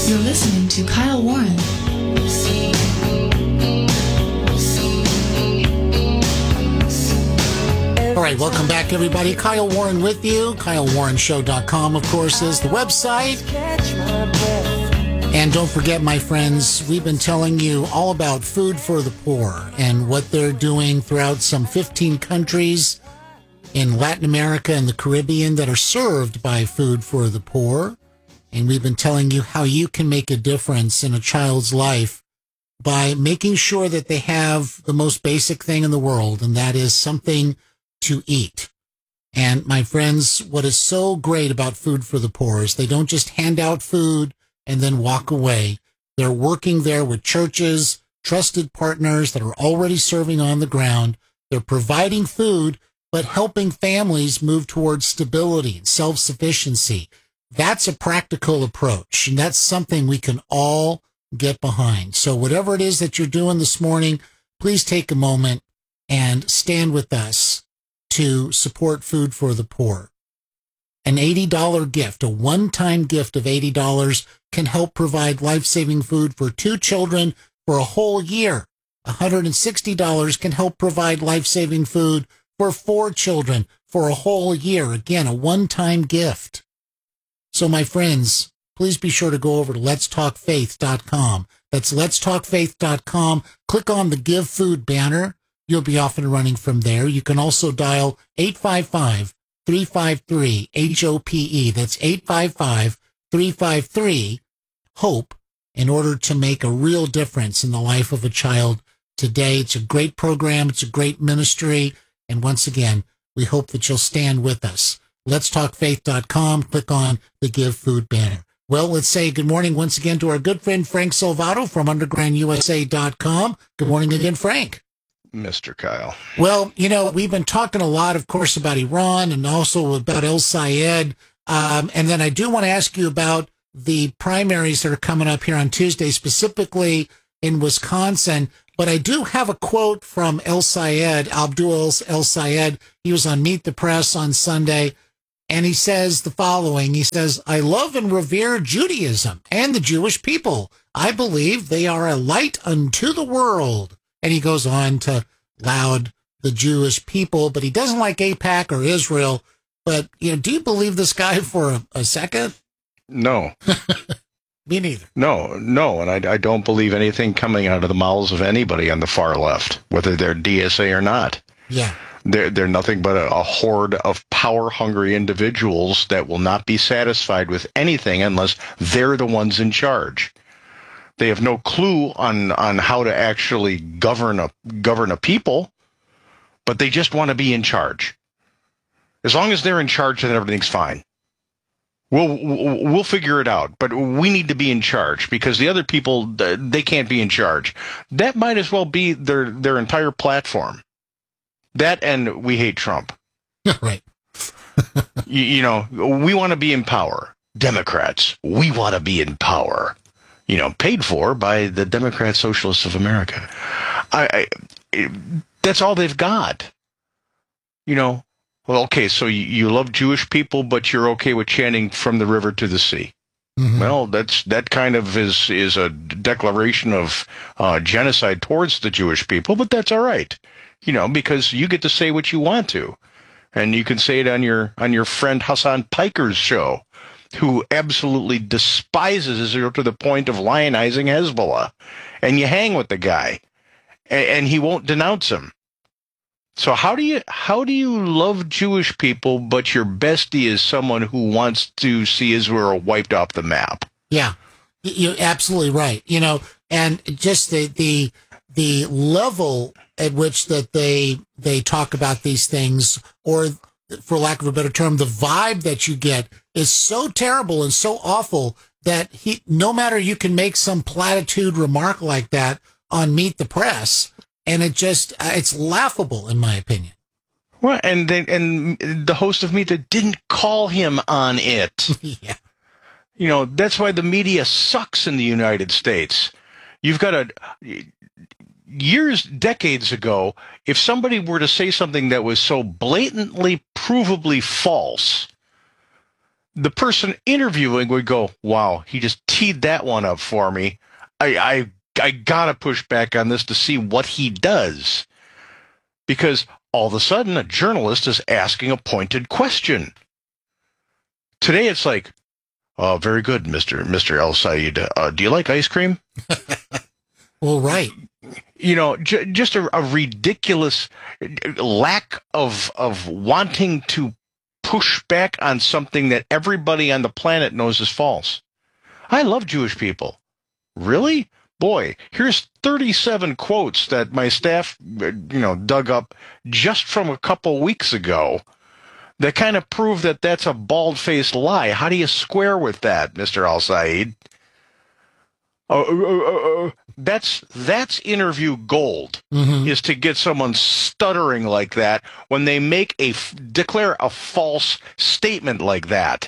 You're listening to Kyle Warren. All right, welcome back, everybody. Kyle Warren with you. KyleWarrenShow.com, of course, is the website. And don't forget, my friends, we've been telling you all about Food for the Poor and what they're doing throughout some 15 countries in Latin America and the Caribbean that are served by Food for the Poor. And we've been telling you how you can make a difference in a child's life by making sure that they have the most basic thing in the world, and that is something to eat. And my friends, what is so great about Food for the Poor is they don't just hand out food and then walk away. They're working there with churches, trusted partners that are already serving on the ground. They're providing food, but helping families move towards stability and self-sufficiency. That's a practical approach, and that's something we can all get behind. So whatever it is that you're doing this morning, please take a moment and stand with us to support Food for the Poor. An $80 gift, a one-time gift of $80, can help provide life-saving food for 2 children for a whole year. $160 can help provide life-saving food for 4 children for a whole year. Again, a one-time gift. So, my friends, please be sure to go over to letstalkfaith.com. That's letstalkfaith.com. Click on the Give Food banner. You'll be off and running from there. You can also dial 855-353-HOPE. That's 855-353-HOPE in order to make a real difference in the life of a child today. It's a great program. It's a great ministry. And once again, we hope that you'll stand with us. letstalkfaith.com. Click on the Give Food banner. Well, let's say good morning once again to our good friend Frank Salvato from undergroundusa.com. Good morning again, Frank. Mr. Kyle. Well, you know, we've been talking a lot, of course, about Iran and also about El Sayed. And then I do want to ask you about the primaries that are coming up here on Tuesday, specifically in Wisconsin. But I do have a quote from El Sayed, Abdul El Sayed. He was on Meet the Press on Sunday, and he says the following. He says, "I love and revere Judaism and the Jewish people. I believe they are a light unto the world." And he goes on to laud the Jewish people, but he doesn't like AIPAC or Israel. But, you know, do you believe this guy for a second? No. Me neither. No. And I don't believe anything coming out of the mouths of anybody on the far left, whether they're DSA or not. Yeah. They're nothing but a horde of power-hungry individuals that will not be satisfied with anything unless they're the ones in charge. They have no clue on how to actually govern a people, but they just want to be in charge. As long as they're in charge, then everything's fine. We'll figure it out, but we need to be in charge because the other people, they can't be in charge. That might as well be their entire platform. That and we hate Trump. Right. you know, we want to be in power. Democrats, we want to be in power. You know, paid for by the Democrat Socialists of America. That's all they've got. You know, well, okay, so you love Jewish people, but you're okay with chanting from the river to the sea. Mm-hmm. Well, that kind of is a declaration of genocide towards the Jewish people, but that's all right. You know, because you get to say what you want to, and you can say it on your friend Hassan Piker's show, who absolutely despises Israel to the point of lionizing Hezbollah, and you hang with the guy, and he won't denounce him. So how do you love Jewish people, but your bestie is someone who wants to see Israel wiped off the map? Yeah, you're absolutely right. You know, and just the level at which that they talk about these things, or for lack of a better term, the vibe that you get is so terrible and so awful that no matter, you can make some platitude remark like that on Meet the Press, and it's laughable in my opinion. Well, and the host of Meet didn't call him on it. Yeah. You know, that's why the media sucks in the United States. You've got decades ago, if somebody were to say something that was so blatantly, provably false, the person interviewing would go, wow, he just teed that one up for me. I gotta push back on this to see what he does. Because all of a sudden, a journalist is asking a pointed question. Today, it's like, oh, very good, Mr. El Sayed. Do you like ice cream? Well, right. You know, just a ridiculous lack of wanting to push back on something that everybody on the planet knows is false. I love Jewish people. Really? Boy, here's 37 quotes that my staff, dug up just from a couple weeks ago that kind of prove that that's a bald-faced lie. How do you square with that, Mr. Al-Sayed? That's interview gold, is to get someone stuttering like that when they declare a false statement like that.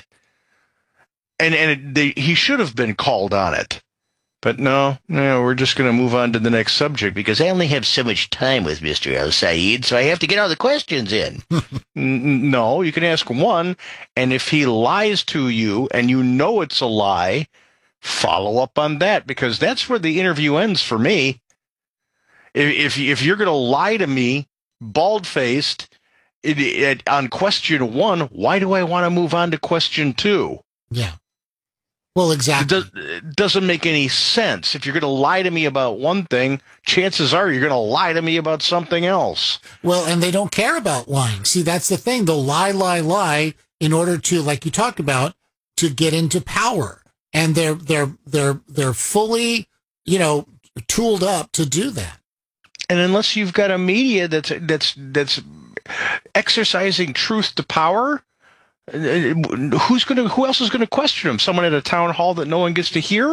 He should have been called on it. But no, we're just going to move on to the next subject because I only have so much time with Mr. El-Sayed, so I have to get all the questions in. No, you can ask one, and if he lies to you and you know it's a lie, follow up on that, because that's where the interview ends for me. If you're going to lie to me, bald-faced, on question one, why do I want to move on to question two? Yeah. Well, exactly. It doesn't make any sense. If you're going to lie to me about one thing, chances are you're going to lie to me about something else. Well, and they don't care about lying. See, that's the thing. They'll lie in order to, like you talked about, to get into power. And they're fully, tooled up to do that. And unless you've got a media that's exercising truth to power, who else is going to question him? Someone at a town hall that no one gets to hear?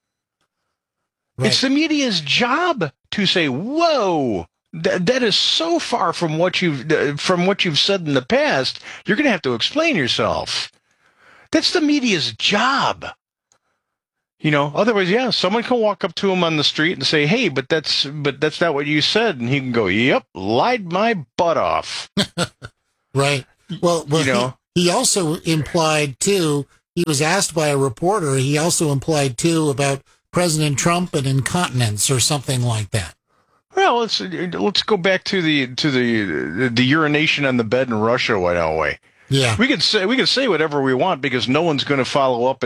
Right. It's the media's job to say, "Whoa, that is so far from what you've said in the past. You're going to have to explain yourself." That's the media's job. Otherwise, someone can walk up to him on the street and say, "Hey, but that's not what you said," and he can go, "Yep, lied my butt off." Right. Well, He also implied, too, he was asked by a reporter, he also implied, too, about President Trump and incontinence or something like that. Well, let's go back to the urination on the bed in Russia, why don't we? Yeah. We can say whatever we want because no one's going to follow up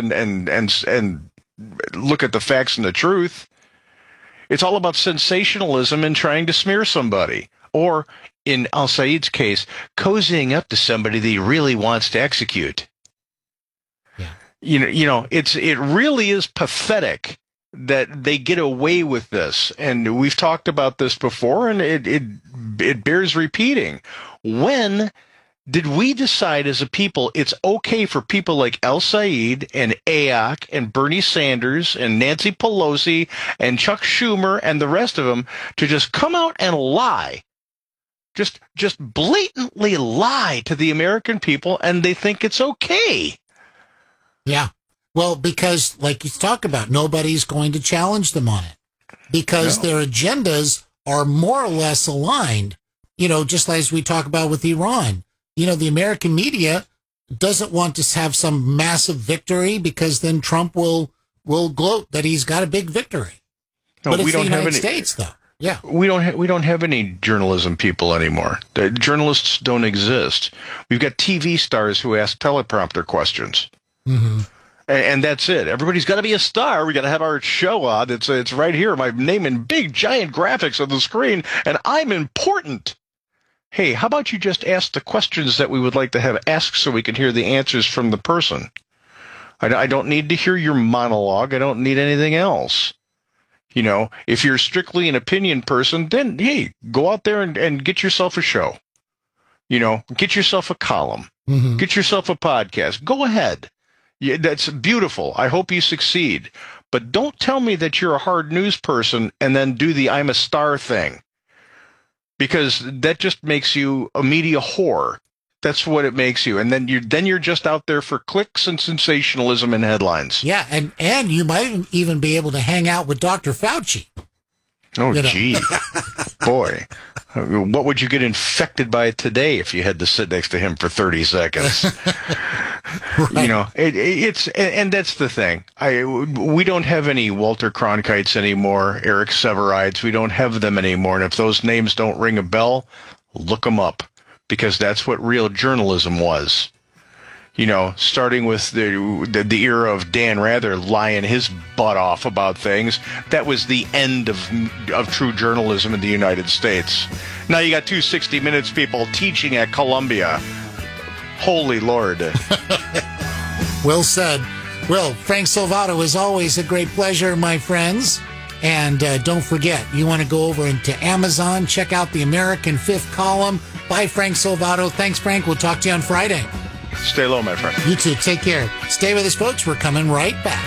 and look at the facts and the truth. It's all about sensationalism and trying to smear somebody. Or, in Al-Sayed's case, cozying up to somebody that he really wants to execute. Yeah. It really is pathetic that they get away with this. And we've talked about this before, and it bears repeating. When did we decide as a people it's okay for people like El-Sayed and Ayok and Bernie Sanders and Nancy Pelosi and Chuck Schumer and the rest of them to just come out and lie? Just blatantly lie to the American people, and they think it's okay. Yeah. Well, because, like you talk about, nobody's going to challenge them on it. Because their agendas are more or less aligned, just as we talk about with Iran. The American media doesn't want to have some massive victory because then Trump will gloat that he's got a big victory. No, but it's we don't the United have any States, though. Yeah. We don't have any journalism people anymore. The journalists don't exist. We've got TV stars who ask teleprompter questions. Mm-hmm. And that's it. Everybody's got to be a star. We got to have our show on. It's right here. My name in big giant graphics on the screen, and I'm important. Hey, how about you just ask the questions that we would like to have asked so we can hear the answers from the person? I don't need to hear your monologue. I don't need anything else. If you're strictly an opinion person, then, hey, go out there and get yourself a show. Get yourself a column. Mm-hmm. Get yourself a podcast. Go ahead. Yeah, that's beautiful. I hope you succeed. But don't tell me that you're a hard news person and then do the I'm a star thing. Because that just makes you a media whore. That's what it makes you. And then you're just out there for clicks and sensationalism and headlines. Yeah, and you might even be able to hang out with Dr. Fauci. Oh, gee. Boy, what would you get infected by today if you had to sit next to him for 30 seconds? Right. You know, and that's the thing. We don't have any Walter Cronkites anymore, Eric Severides. We don't have them anymore. And if those names don't ring a bell, look them up, because that's what real journalism was. You know, starting with the era of Dan Rather lying his butt off about things, that was the end of true journalism in the United States. Now you got 260 Minutes people teaching at Columbia. Holy Lord. Well said. Well, Frank Salvato, is always a great pleasure, my friends. And don't forget, you want to go over into Amazon, check out the American Fifth Column by Frank Salvato. Thanks, Frank. We'll talk to you on Friday. Stay low, my friend. You too. Take care. Stay with us, folks. We're coming right back.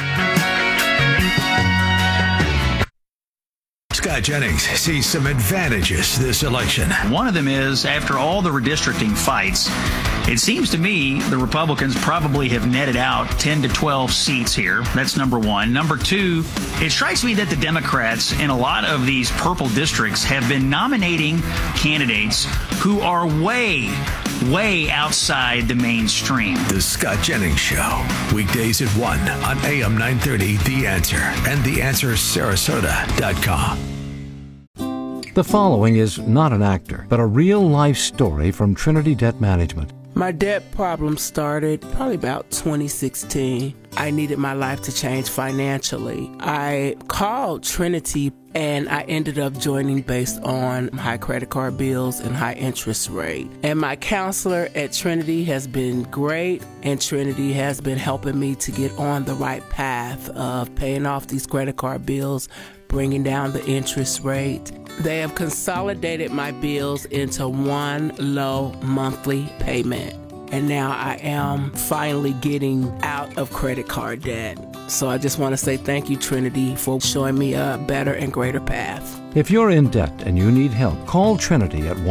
Scott Jennings sees some advantages this election. One of them is, after all the redistricting fights, it seems to me the Republicans probably have netted out 10 to 12 seats here. That's number one. Number two, it strikes me that the Democrats in a lot of these purple districts have been nominating candidates who are way outside the mainstream. The Scott Jennings Show, weekdays at 1 on AM 930, The Answer, and TheAnswerSarasota.com. The following is not an actor, but a real-life story from Trinity Debt Management. My debt problem started probably about 2016. I needed my life to change financially. I called Trinity and I ended up joining based on high credit card bills and high interest rate. And my counselor at Trinity has been great, and Trinity has been helping me to get on the right path of paying off these credit card bills, bringing down the interest rate. They have consolidated my bills into one low monthly payment. And now I am finally getting out of credit card debt. So I just want to say thank you, Trinity, for showing me a better and greater path. If you're in debt and you need help, call Trinity at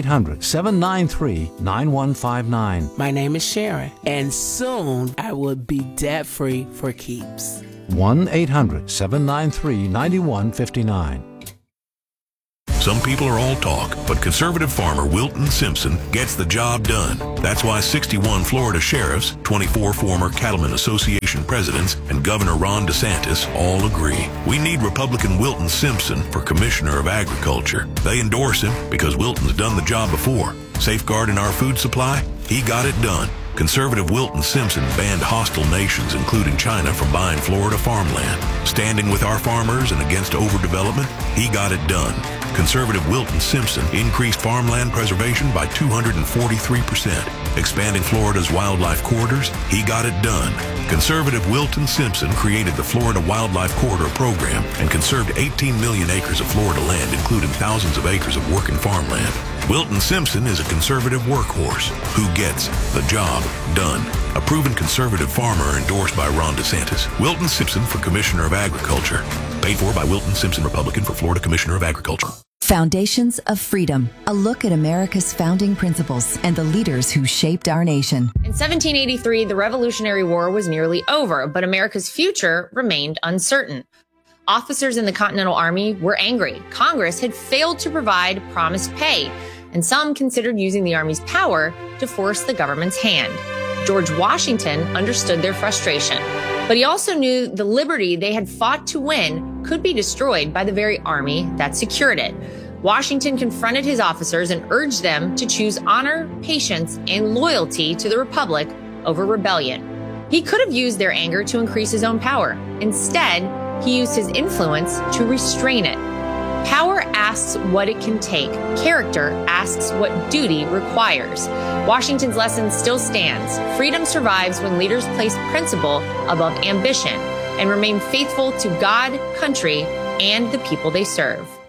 1-800-793-9159. My name is Sharon, and soon I will be debt-free for keeps. 1-800-793-9159. Some people are all talk, but conservative farmer Wilton Simpson gets the job done. That's why 61 Florida sheriffs, 24 former Cattlemen Association presidents, and Governor Ron DeSantis all agree. We need Republican Wilton Simpson for Commissioner of Agriculture. They endorse him because Wilton's done the job before. Safeguarding our food supply? He got it done. Conservative Wilton Simpson banned hostile nations, including China, from buying Florida farmland. Standing with our farmers and against overdevelopment? He got it done. Conservative Wilton Simpson increased farmland preservation by 243%. Expanding Florida's wildlife corridors? He got it done. Conservative Wilton Simpson created the Florida Wildlife Corridor Program and conserved 18 million acres of Florida land, including thousands of acres of working farmland. Wilton Simpson is a conservative workhorse who gets the job done. A proven conservative farmer endorsed by Ron DeSantis. Wilton Simpson for Commissioner of Agriculture. Paid for by Wilton Simpson, Republican, for Florida Commissioner of Agriculture. Foundations of Freedom, a look at America's founding principles and the leaders who shaped our nation. In 1783, the Revolutionary War was nearly over, but America's future remained uncertain. Officers in the Continental Army were angry. Congress had failed to provide promised pay, and some considered using the Army's power to force the government's hand. George Washington understood their frustration, but he also knew the liberty they had fought to win could be destroyed by the very army that secured it. Washington confronted his officers and urged them to choose honor, patience, and loyalty to the Republic over rebellion. He could have used their anger to increase his own power. Instead, he used his influence to restrain it. Power asks what it can take. Character asks what duty requires. Washington's lesson still stands. Freedom survives when leaders place principle above ambition and remain faithful to God, country, and the people they serve.